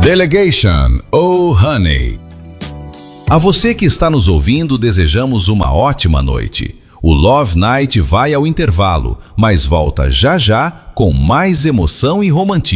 Delegation, oh honey. A você que está nos ouvindo, desejamos uma ótima noite. O Love Night vai ao intervalo, mas volta já já com mais emoção e romantismo.